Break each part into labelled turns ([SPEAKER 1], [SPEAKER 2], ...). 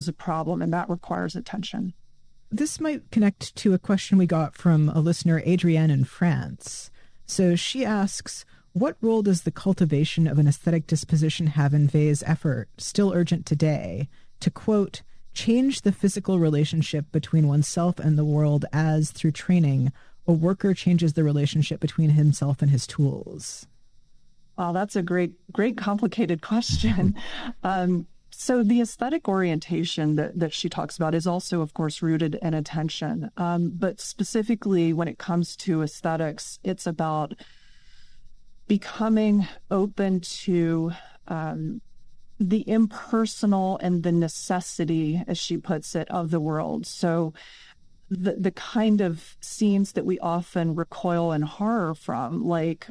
[SPEAKER 1] a problem, and that requires attention.
[SPEAKER 2] This might connect to a question we got from a listener, Adrienne in France. So she asks, what role does the cultivation of an aesthetic disposition have in Wei's effort, still urgent today, to, quote, change the physical relationship between oneself and the world as, through training, a worker changes the relationship between himself and his tools?
[SPEAKER 1] Wow, that's a great, complicated question. So the aesthetic orientation that she talks about is also, of course, rooted in attention. But specifically when it comes to aesthetics, it's about becoming open to the impersonal and the necessity, as she puts it, of the world. So the kind of scenes that we often recoil in horror from, like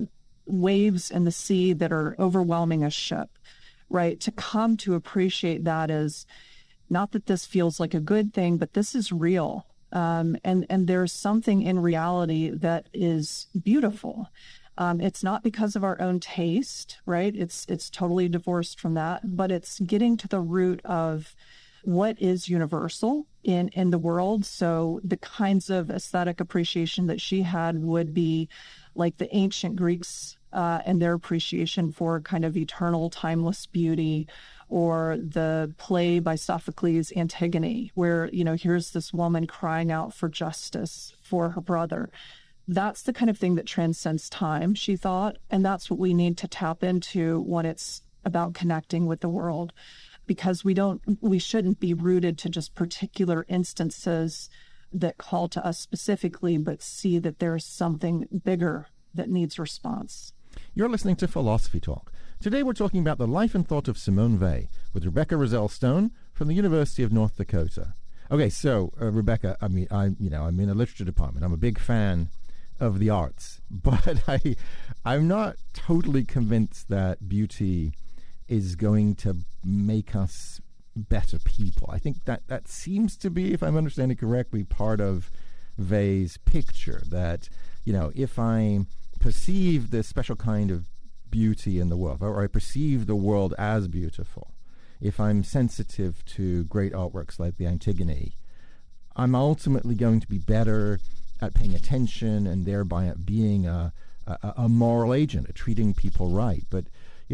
[SPEAKER 1] waves in the sea that are overwhelming a ship, right? To come to appreciate that as not that this feels like a good thing, but this is real. And there's something in reality that is beautiful. It's not because of our own taste, right? It's totally divorced from that, but it's getting to the root of what is universal in the world. So the kinds of aesthetic appreciation that she had would be like the ancient Greeks and their appreciation for kind of eternal, timeless beauty, or the play by Sophocles, Antigone, where, here's this woman crying out for justice for her brother. That's the kind of thing that transcends time, she thought, and that's what we need to tap into when it's about connecting with the world, because we shouldn't be rooted to just particular instances that call to us specifically, but see that there's something bigger that needs response.
[SPEAKER 3] You're listening to Philosophy Talk. Today we're talking about the life and thought of Simone Weil with Rebecca Roselle Stone from the University of North Dakota. Okay, so Rebecca, I'm in a literature department. I'm a big fan of the arts, but I'm not totally convinced that beauty is going to make us better people. I think that seems to be, if I'm understanding correctly, part of Weil's picture, that, if I perceive this special kind of beauty in the world, or I perceive the world as beautiful, if I'm sensitive to great artworks like the Antigone, I'm ultimately going to be better at paying attention and thereby at being a moral agent, at treating people right. But,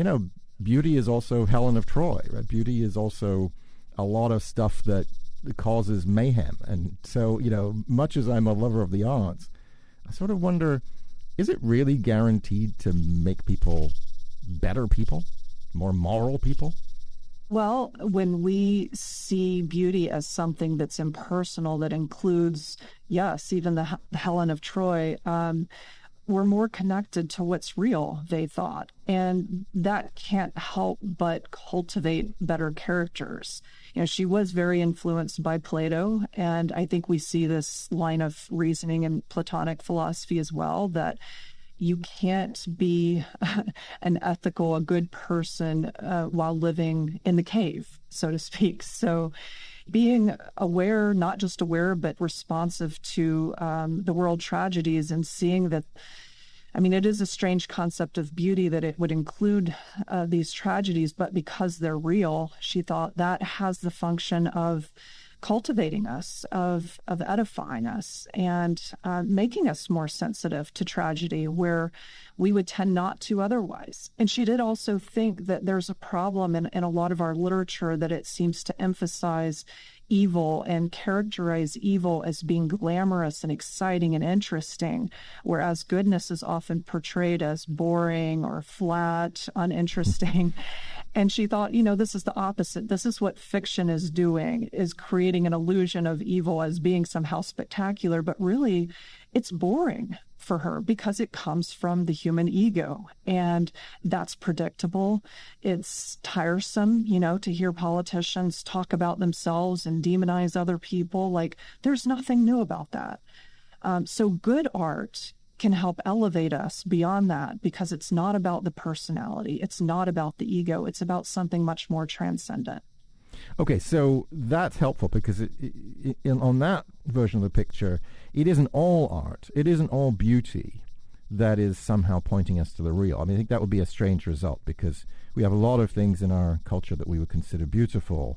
[SPEAKER 3] beauty is also Helen of Troy, right? Beauty is also a lot of stuff that causes mayhem. And so, much as I'm a lover of the arts, I sort of wonder, is it really guaranteed to make people better people, more moral people?
[SPEAKER 1] Well, when we see beauty as something that's impersonal, that includes, yes, even the Helen of Troy, we're more connected to what's real, they thought. And that can't help but cultivate better characters. She was very influenced by Plato, and I think we see this line of reasoning in Platonic philosophy as well, that you can't be a good person while living in the cave, so to speak. So being aware, not just aware, but responsive to the world tragedies, and seeing that, it is a strange concept of beauty that it would include these tragedies, but because they're real, she thought that has the function of cultivating us, of edifying us, and making us more sensitive to tragedy where we would tend not to otherwise. And she did also think that there's a problem in a lot of our literature, that it seems to emphasize evil and characterize evil as being glamorous and exciting and interesting, whereas goodness is often portrayed as boring or flat, uninteresting. And she thought, this is the opposite. This is what fiction is doing, is creating an illusion of evil as being somehow spectacular, but really it's boring for her because it comes from the human ego, and that's predictable. It's tiresome, to hear politicians talk about themselves and demonize other people. Like, there's nothing new about that. So good art can help elevate us beyond that, because it's not about the personality. It's not about the ego. It's about something much more transcendent.
[SPEAKER 3] Okay, so that's helpful, because on that version of the picture, it isn't all art, it isn't all beauty that is somehow pointing us to the real. I think that would be a strange result, because we have a lot of things in our culture that we would consider beautiful,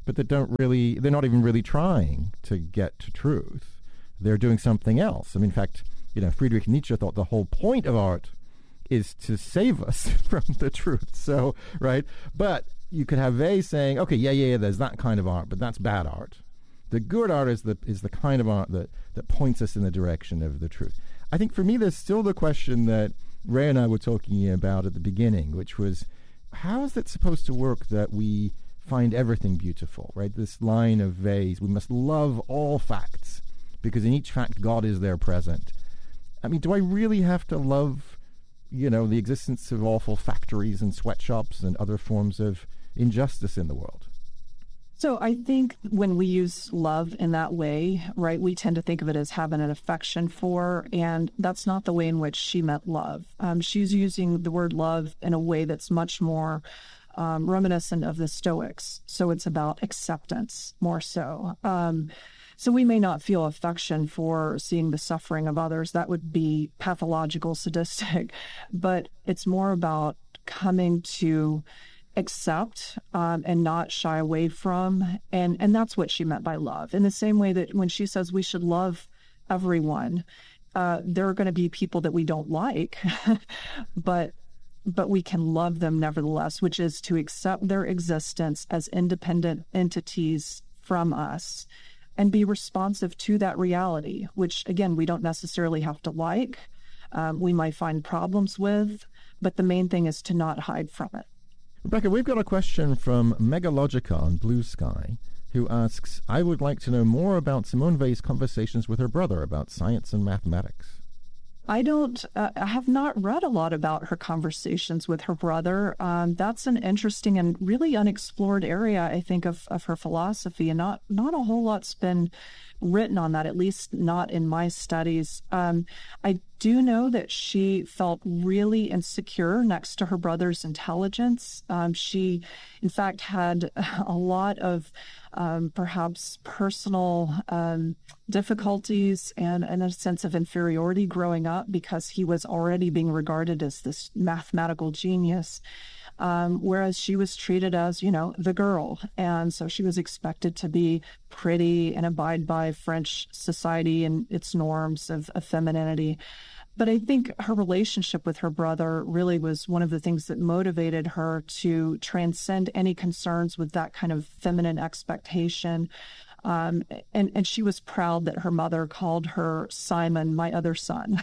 [SPEAKER 3] but that they're not even really trying to get to truth. They're doing something else. I mean, in fact, Friedrich Nietzsche thought the whole point of art is to save us from the truth. So, right? But you could have Weil saying, okay, yeah, there's that kind of art, but that's bad art. The good art is the kind of art that points us in the direction of the truth. I think for me, there's still the question that Ray and I were talking about at the beginning, which was, how is it supposed to work that we find everything beautiful, right? This line of Weil's, we must love all facts, because in each fact God is there present. I mean, do I really have to love, the existence of awful factories and sweatshops and other forms of injustice in the world?
[SPEAKER 1] So I think when we use love in that way, right, we tend to think of it as having an affection for, and that's not the way in which she meant love. She's using the word love in a way that's much more reminiscent of the Stoics. So it's about acceptance more so. So we may not feel affection for seeing the suffering of others. That would be pathological, sadistic. But it's more about coming to accept and not shy away from. And that's what she meant by love. In the same way that when she says we should love everyone, there are going to be people that we don't like, but we can love them nevertheless, which is to accept their existence as independent entities from us and be responsive to that reality, which, again, we don't necessarily have to like. We might find problems with, but the main thing is to not hide from it.
[SPEAKER 3] Rebecca, we've got a question from Megalogica on Blue Sky, who asks, I would like to know more about Simone Weil's conversations with her brother about science and mathematics.
[SPEAKER 1] I have not read a lot about her conversations with her brother. That's an interesting and really unexplored area, I think, of her philosophy, and not a whole lot's been written on that, at least not in my studies. I do know that she felt really insecure next to her brother's intelligence. She, in fact, had a lot of perhaps personal difficulties and a sense of inferiority growing up because he was already being regarded as this mathematical genius. Whereas she was treated as, the girl. And so she was expected to be pretty and abide by French society and its norms of femininity. But I think her relationship with her brother really was one of the things that motivated her to transcend any concerns with that kind of feminine expectation. And she was proud that her mother called her Simon, my other son.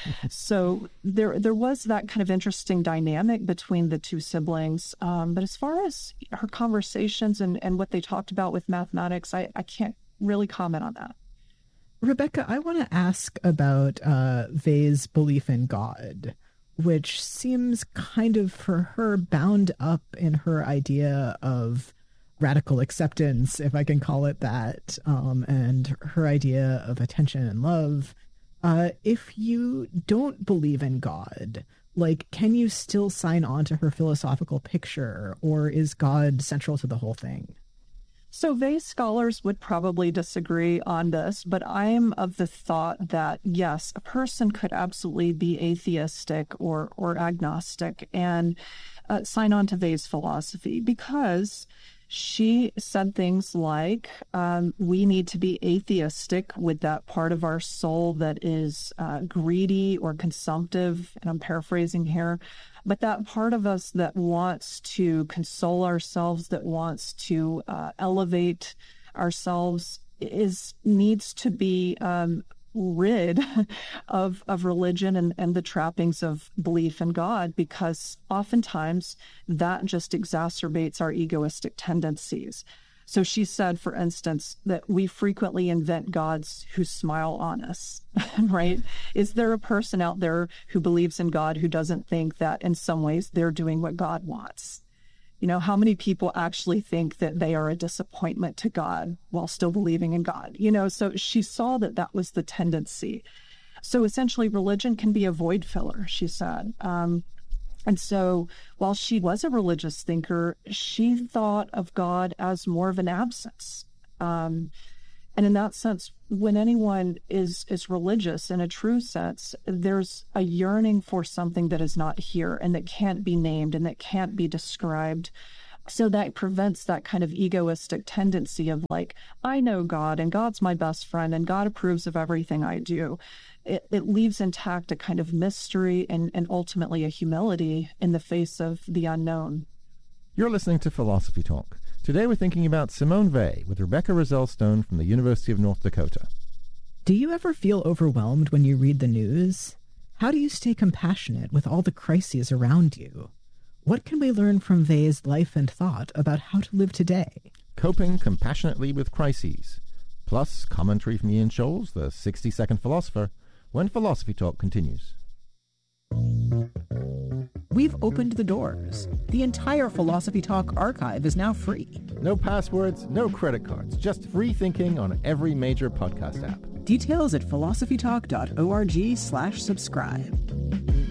[SPEAKER 1] So there was that kind of interesting dynamic between the two siblings. But as far as her conversations and what they talked about with mathematics, I can't really comment on that.
[SPEAKER 2] Rebecca, I want to ask about Weil's belief in God, which seems kind of for her bound up in her idea of radical acceptance, if I can call it that, and her idea of attention and love. If you don't believe in God, can you still sign on to her philosophical picture, or is God central to the whole thing?
[SPEAKER 1] So Weil scholars would probably disagree on this, but I'm of the thought that, yes, a person could absolutely be atheistic or agnostic and sign on to Weil's philosophy, because she said things like, we need to be atheistic with that part of our soul that is greedy or consumptive, and I'm paraphrasing here, but that part of us that wants to console ourselves, that wants to elevate ourselves, needs to be rid of religion and the trappings of belief in God, because oftentimes that just exacerbates our egoistic tendencies. So she said, for instance, that we frequently invent gods who smile on us, right? Is there a person out there who believes in God who doesn't think that in some ways they're doing what God wants? How many people actually think that they are a disappointment to God while still believing in God? So she saw that was the tendency. So essentially, religion can be a void filler, she said. And so while she was a religious thinker, she thought of God as more of an absence. And in that sense, when anyone is religious in a true sense, there's a yearning for something that is not here and that can't be named and that can't be described. So that prevents that kind of egoistic tendency of like, I know God and God's my best friend and God approves of everything I do. It leaves intact a kind of mystery and ultimately a humility in the face of the unknown.
[SPEAKER 3] You're listening to Philosophy Talk. Today we're thinking about Simone Weil with Rebecca Roselle Stone from the University of North Dakota.
[SPEAKER 2] Do you ever feel overwhelmed when you read the news? How do you stay compassionate with all the crises around you? What can we learn from Weil's life and thought about how to live today?
[SPEAKER 3] Coping compassionately with crises. Plus commentary from Ian Scholes, the 60-second philosopher, when Philosophy Talk continues.
[SPEAKER 4] We've opened the doors. The entire Philosophy Talk archive is now free.
[SPEAKER 3] No passwords, no credit cards, just free thinking on every major podcast app.
[SPEAKER 4] Details at philosophytalk.org/subscribe.